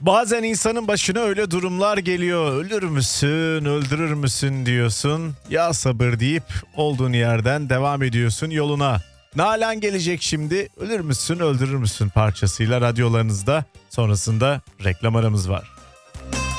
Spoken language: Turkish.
Bazen insanın başına öyle durumlar geliyor. Ölür müsün, öldürür müsün diyorsun. Ya sabır deyip olduğun yerden devam ediyorsun yoluna. Nalan gelecek şimdi. Ölür müsün, öldürür müsün parçasıyla radyolarınızda. Sonrasında reklam aramız var.